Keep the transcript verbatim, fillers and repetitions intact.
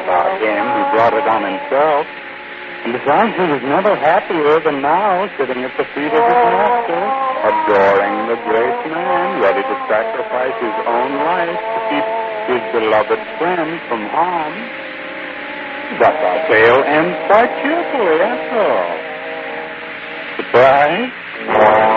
about him. He brought it on himself. And besides, he was never happier than now, sitting at the feet of his master, adoring the great man, ready to sacrifice his own life to keep his beloved friend from harm. Thus our tale ends quite cheerfully, after all. Surprise?